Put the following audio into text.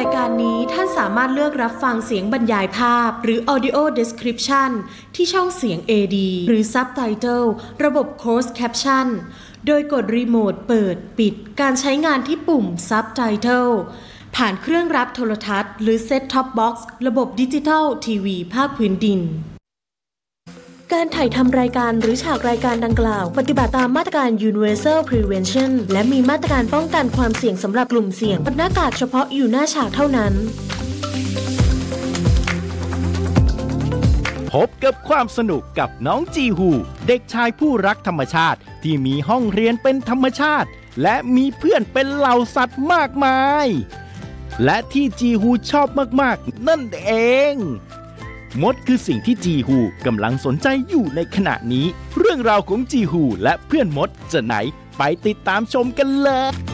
ายการนี้ท่านสามารถเลือกรับฟังเสียงบรรยายภาพหรือ Audio Description ที่ช่องเสียง AD หรือ Subtitle ระบบ Closed Caption โดยกดรีโมทเปิดปิดการใช้งานที่ปุ่ม Subtitle ผ่านเครื่องรับโทรทัศน์หรือ Set Top Box ระบบดิจิทัลทีวีภาคพื้นดินการถ่ายทำรายการหรือฉากรายการดังกล่าวปฏิบัติตามมาตรการ Universal Prevention และมีมาตรการป้องกันความเสี่ยงสำหรับกลุ่มเสี่ยงบรรณากาศเฉพาะอยู่หน้าฉากเท่านั้นพบกับความสนุกกับน้องจีฮูเด็กชายผู้รักธรรมชาติที่มีห้องเรียนเป็นธรรมชาติและมีเพื่อนเป็นเหล่าสัตว์มากมายและที่จีฮูชอบมากๆนั่นเองมดคือสิ่งที่จีฮูกำลังสนใจอยู่ในขณะนี้เรื่องราวของจีฮูและเพื่อนมดจะไหนไปติดตามชมกันเลย